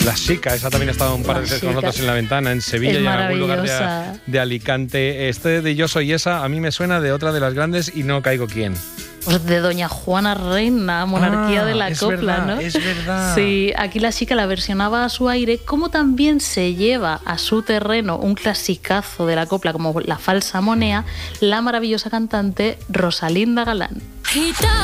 La Chica, esa también ha estado un par de veces con nosotros en La Ventana, en Sevilla y en algún lugar de Alicante. Este de Yo Soy Esa a mí me suena de otra de las grandes y no caigo quién. Pues de Doña Juana Reina, Monarquía de la Copla, verdad, ¿no? Es verdad. Sí, aquí La Chica la versionaba a su aire, como también se lleva a su terreno un clasicazo de la copla como La Falsa Monea, la maravillosa cantante Rosalinda Galán.